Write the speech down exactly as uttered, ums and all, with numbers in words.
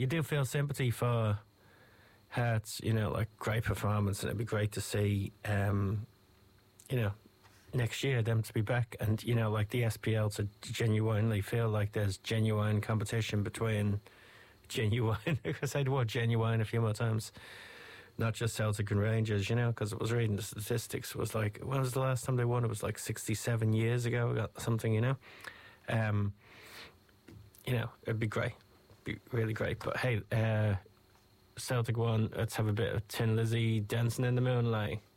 you do feel sympathy for Hearts, you know, like great performance, and it'd be great to see, um, you know, next year them to be back, and you know, like the S P L to genuinely feel like there's genuine competition between genuine, because I said the word genuine a few more times, not just Celtic and Rangers, you know, because it was reading the statistics, it was like, when was the last time they won? It was like sixty-seven years ago, we got something, you know. Um, you know, it'd be great, be really great. But hey, uh, Celtic won, let's have a bit of Tin Lizzy dancing in the moonlight.